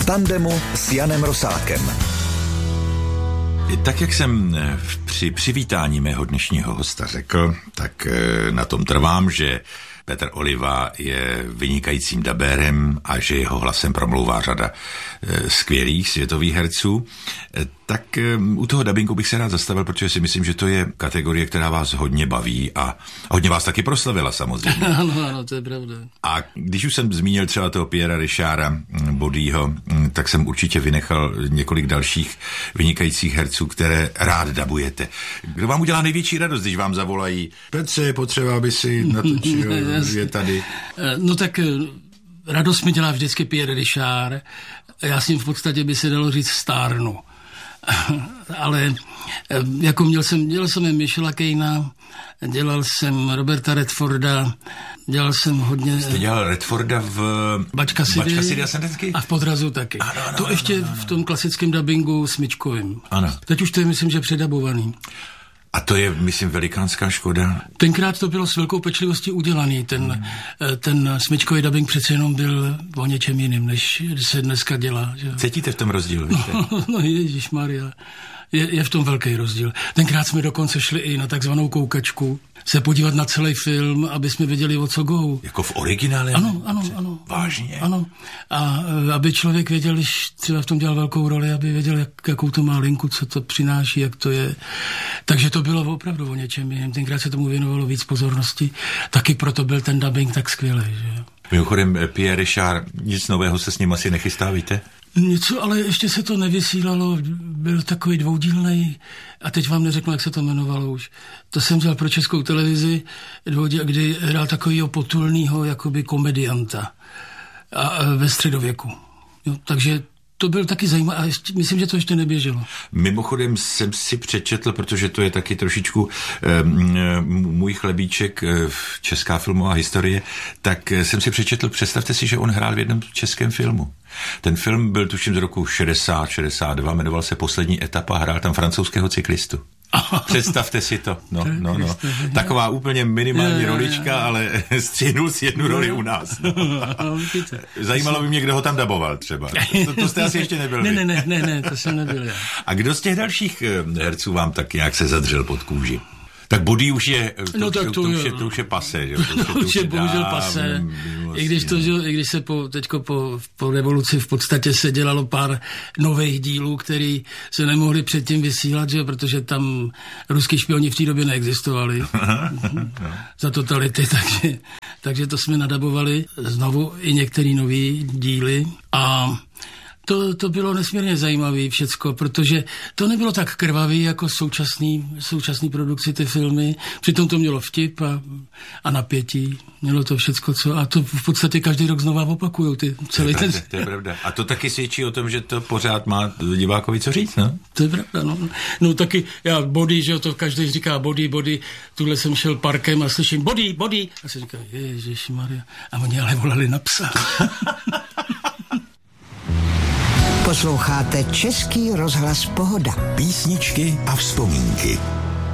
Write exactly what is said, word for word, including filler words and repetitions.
tandemu s Janem Rosákem. Tak jak jsem při přivítání mého dnešního hosta řekl, tak na tom trvám, že Petr Oliva je vynikajícím dabérem a že jeho hlasem promlouvá řada skvělých světových herců. Tak u toho dabingu bych se rád zastavil, protože si myslím, že to je kategorie, která vás hodně baví a hodně vás taky proslavila samozřejmě. Ano, ano, to je pravda. A když už jsem zmínil třeba toho Pierra Richarda Bodyho, tak jsem určitě vynechal několik dalších vynikajících herců, které rád dabujete. Kdo vám udělá největší radost, když vám zavolají: Petře, je potřeba, aby si natočil, je tady. No tak radost mi dělá vždycky Pierre Richard. Já s ním v podstatě by se dalo říct stárnu. Ale jako měl jsem, dělal jsem Michaela Caina, dělal jsem Roberta Redforda, dělal jsem hodně... Jste dělal Redforda v Bačka City a v Podrazu taky. Ano, ano, to ano, ještě ano, ano. v tom klasickém dabingu Smyčkovým. Ano. Teď už to je, myslím, že předabovaný. A to je, myslím, velikánská škoda. Tenkrát to bylo s velkou pečlivostí udělaný. Ten, hmm. ten smyčkový dabing přece jenom byl o něčem jiným, než se dneska dělá. Že? Cítíte v tom rozdíl? No, no ježišmarja. Je, je v tom velký rozdíl. Tenkrát jsme dokonce šli i na takzvanou koukačku se podívat na celý film, aby jsme věděli, o co go. Jako v originále? Ano, ano, ano. Vážně? Ano. A aby člověk věděl, když třeba v tom dělal velkou roli, aby věděl, jak, jakou to má linku, co to přináší, jak to je. Takže to bylo opravdu o něčem jiném. Tenkrát se tomu věnovalo víc pozornosti. Taky proto byl ten dubbing tak skvělý, že? Mimochodem, Pierre Richard, nic nového se s ním asi nechystá, víte? Něco, ale ještě se to nevysílalo, byl takový dvoudílnej, a teď vám neřeknu, jak se to jmenovalo už. To jsem dělal pro Českou televizi, kdy hrál takovýho potulnýho jakoby komedianta a, a ve středověku. Jo, takže to byl taky zajímavé, a ještě, myslím, že to ještě neběželo. Mimochodem jsem si přečetl, protože to je taky trošičku eh, můj chlebíček eh, česká filmová historie, tak eh, jsem si přečetl, představte si, že on hrál v jednom českém filmu. Ten film byl tuším z roku šedesát šedesát dva, jmenoval se Poslední etapa, hrál tam francouzského cyklistu. Představte si to. No, no, no. Taková úplně minimální rolička, ale střihnul si jednu roli u nás. No. Zajímalo by mě, kdo ho tam daboval třeba. To, to jste asi ještě nebyl. Ne, ne, ne, ne, ne, to jsem nebyl já. A kdo z těch dalších herců vám tak nějak se zadřel pod kůži? Tak Body už je, to, no, tak to, to, už je, to už je pase. Že? To, to, to už je bohužel pase. I když, to, i když se po, teďko po, po revoluci v podstatě se dělalo pár nových dílů, který se nemohli předtím vysílat, že? Protože tam ruský špioni v té době neexistovali za totality, takže, takže to jsme nadabovali znovu i některé nový díly a To, to bylo nesmírně zajímavé všecko, protože to nebylo tak krvavý jako současný, současný produkci ty filmy. Přitom to mělo vtip a, a napětí. Mělo to všecko, co... A to v podstatě každý rok znova opakujou ty celý to je ten... pravda, to je pravda. A to taky svědčí o tom, že to pořád má divákovi co říct, no? To je pravda, no. No taky, já Body, že jo, to každý říká Body, Body. Tuhle jsem šel parkem a slyším Body, Body. A se říká, ježišmarja. A oni ale volali na psa. Posloucháte Český rozhlas Pohoda. Písničky a vzpomínky.